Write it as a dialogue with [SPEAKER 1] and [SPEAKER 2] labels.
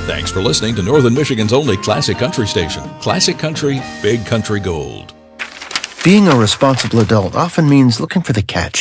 [SPEAKER 1] Thanks for listening to Northern Michigan's only classic country station. Classic Country, Big Country Gold.
[SPEAKER 2] Being a responsible adult often means looking for the catch.